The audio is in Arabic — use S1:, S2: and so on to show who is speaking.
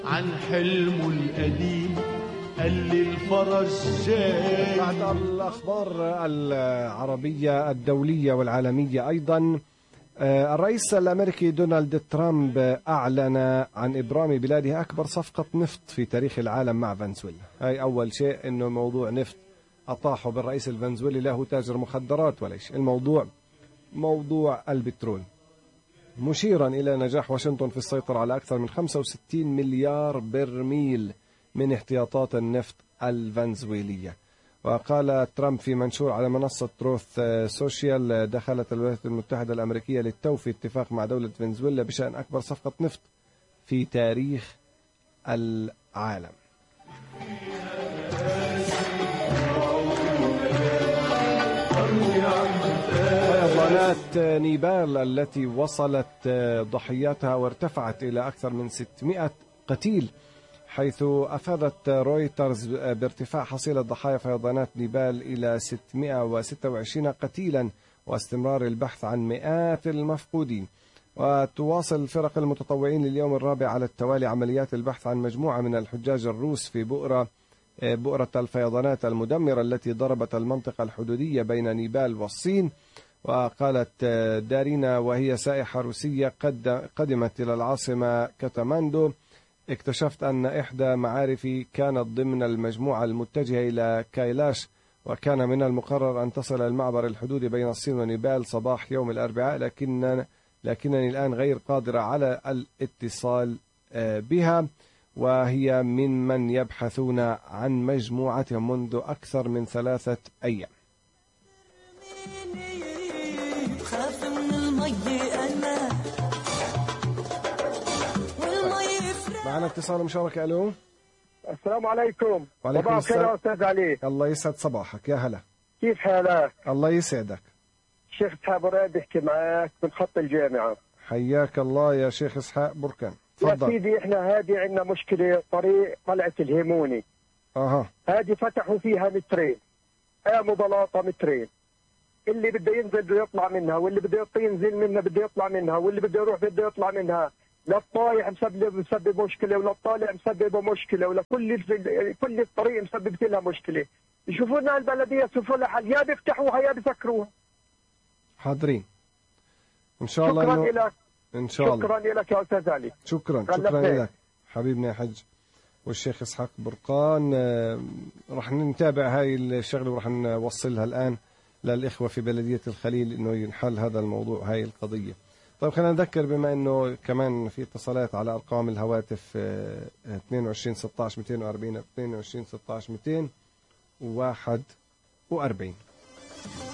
S1: عن حلمه القديم قال لي الفرج جاي.
S2: بعد الأخبار العربية الدولية والعالمية أيضا، الرئيس الأمريكي دونالد ترامب أعلن عن إبرام بلاده أكبر صفقة نفط في تاريخ العالم مع فنزويلا. هاي أول شيء، إنه موضوع نفط أطاحوا بالرئيس الفنزويلي، له تاجر مخدرات وليش، الموضوع موضوع البترول، مشيرا إلى نجاح واشنطن في السيطرة على أكثر من 65 مليار برميل من احتياطات النفط الفنزويلية. وقال ترامب في منشور على منصة تروث سوشيال: دخلت الولايات المتحدة الأمريكية للتو في اتفاق مع دولة فنزويلا بشأن أكبر صفقة نفط في تاريخ العالم. فيضانات نيبال التي وصلت ضحياتها وارتفعت إلى أكثر من 600 قتيل، حيث أفادت رويترز بارتفاع حصيلة ضحايا فيضانات نيبال إلى 626 قتيلا، واستمرار البحث عن مئات المفقودين. وتواصل فرق المتطوعين لليوم الرابع على التوالي عمليات البحث عن مجموعة من الحجاج الروس في بؤرة الفيضانات المدمرة التي ضربت المنطقة الحدودية بين نيبال والصين. وقالت دارينا وهي سائحة روسية قدمت إلى العاصمة كاتماندو: اكتشفت أن إحدى معارفي كانت ضمن المجموعة المتجهة إلى كايلاش، وكان من المقرر أن تصل المعبر الحدودي بين الصين ونيبال صباح يوم الأربعاء، لكنني الآن غير قادرة على الاتصال بها، وهي من يبحثون عن مجموعتهم منذ أكثر من 3 أيام. معنا اتصال مشاركة. ألو،
S3: السلام عليكم.
S2: وعليكم السلام.
S3: يا أستاذ علي،
S2: الله يسعد صباحك. يا هلا،
S3: كيف حالك؟
S2: الله يسعدك.
S3: شيخ إسحاق براد بحكي معك من خط الجامعة.
S2: حياك الله يا شيخ إسحاق بركان، تفضل.
S3: يا سيدي، إحنا هذه عندنا مشكلة، طريق طلعة الهيموني هذه فتحوا فيها مترين، قاموا بلاطة مترين، اللي بده ينزل بده يطلع منها، واللي بده ينزل منها بده يطلع منها، واللي بده يروح بده يطلع منها. لا الطايح مسبب مشكله، ولا الطالع مسبب مشكله، ولا كل الطريق مسببت لها مشكله. يشوفوا لنا البلديه، يشوفوا لها حل، يا بيفتحوها يا بيسكروها.
S2: حاضرين ان شاء الله.
S3: شكرا لك،
S2: ان شاء الله.
S3: شكرا لك يا استاذ علي.
S2: شكرا لك حبيبنا يا حج. والشيخ إسحاق برقان، رح نتابع هاي الشغله ورح نوصلها الان للاخوه في بلديه الخليل انه ينحل هذا الموضوع، هاي القضيه. طيب خلينا نذكر بما انه كمان في اتصالات على ارقام الهواتف 22 16 240 22 16 241.